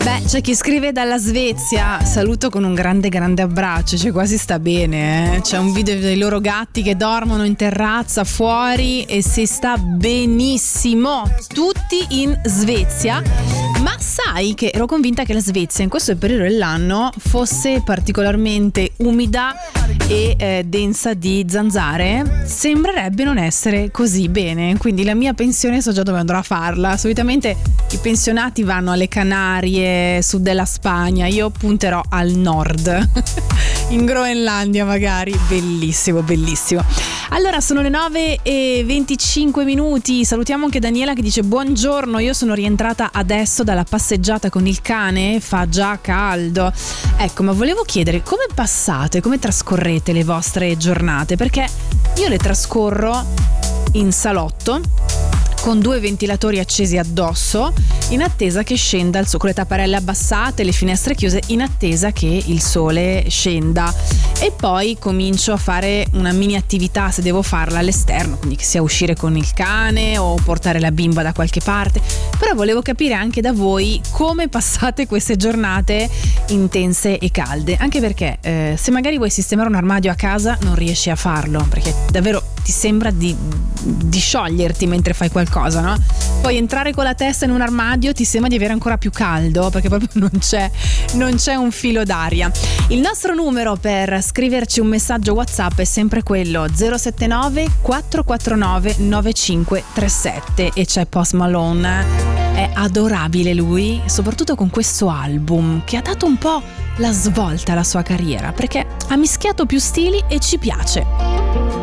Beh, c'è chi scrive dalla Svezia, saluto con un grande abbraccio, cioè quasi sta bene, eh? C'è un video dei loro gatti che dormono in terrazza fuori e si sta benissimo, tutti in Svezia. Ma sai che ero convinta che la Svezia in questo periodo dell'anno fosse particolarmente umida e densa di zanzare? Sembrerebbe non essere così bene, quindi la mia pensione so già dove andrò a farla. Solitamente i pensionati vanno alle Canarie, sud della Spagna, io punterò al nord in Groenlandia magari. Bellissimo. Allora sono le 9:25, salutiamo anche Daniela che dice buongiorno, io sono rientrata adesso dalla passeggiata con il cane, fa già caldo. Ecco, ma volevo chiedere come passate, come trascorrete le vostre giornate, perché io le trascorro in salotto con 2 ventilatori accesi addosso, in attesa che scenda il sole, con le tapparelle abbassate, le finestre chiuse, in attesa che il sole scenda. E poi comincio a fare una mini attività, se devo farla, all'esterno, quindi che sia uscire con il cane o portare la bimba da qualche parte. Però volevo capire anche da voi come passate queste giornate intense e calde, anche perché se magari vuoi sistemare un armadio a casa non riesci a farlo, perché davvero ti sembra di scioglierti mentre fai qualcosa, no? Poi entrare con la testa in un armadio ti sembra di avere ancora più caldo, perché proprio non c'è un filo d'aria. Il nostro numero per scriverci un messaggio WhatsApp è sempre quello 079 449 9537 e c'è Post Malone. È adorabile lui, soprattutto con questo album che ha dato un po' la svolta alla sua carriera, perché ha mischiato più stili e ci piace.